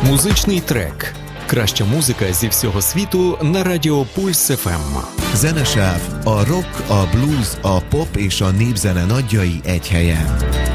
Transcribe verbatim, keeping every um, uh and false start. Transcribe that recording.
Музичний трек. Краща музика зі всього світу на Радіо Пульс еф ем. Zenesáv, a rock, a blues, a pop és a népzene nagyjai egy helyen.